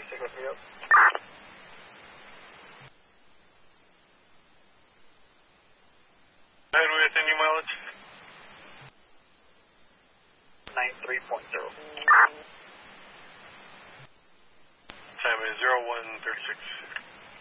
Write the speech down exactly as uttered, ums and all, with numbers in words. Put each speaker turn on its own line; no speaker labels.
Stick with me up.
Headway at any mileage?
ninety-three point zero.
Time is zero one thirty-six.